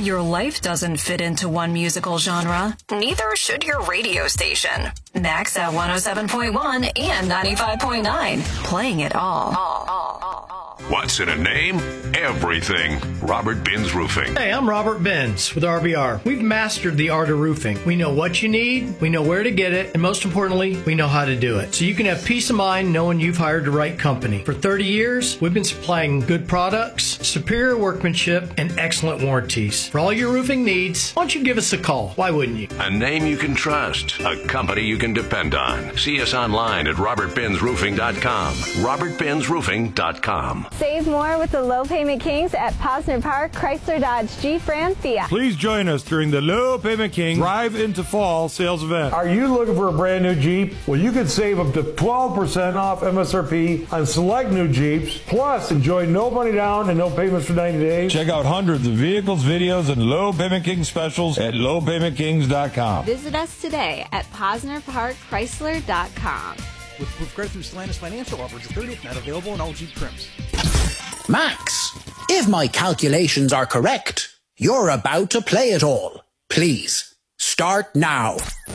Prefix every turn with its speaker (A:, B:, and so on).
A: Your life doesn't fit into one musical genre. Neither should your radio station. Max at 107.1 and 95.9. Playing it all.
B: What's in a name? Everything. Robert Binns Roofing.
C: Hey, I'm Robert Binns with RBR. We've mastered the art of roofing. We know what you need, we know where to get it, and most importantly, we know how to do it. So you can have peace of mind knowing you've hired the right company. For 30 years, we've been supplying good products, superior workmanship, and excellent warranties. For all your roofing needs, why don't you give us a call? Why wouldn't you?
B: A name you can trust. A company you can depend on. See us online at robertbinnsroofing.com. robertbinnsroofing.com.
D: Save more with the Low Payment Kings at Posner Park, Chrysler, Dodge, Jeep, Ram, Fiat.
E: Please join us during the Low Payment Kings Drive into Fall sales event.
F: Are you looking for a brand new Jeep? Well, you can save up to 12% off MSRP on select new Jeeps. Plus, enjoy no money down and no payments for 90 days.
E: Check out hundreds of vehicles, videos, and Low Payment King specials at lowpaymentkings.com.
G: Visit us today at PosnerParkChrysler.com.
H: With proof credit through Stellantis Financial, offers the 30th, not available in all Jeep trims.
I: Max, if my calculations are correct, you're about to play it all. Please, start now.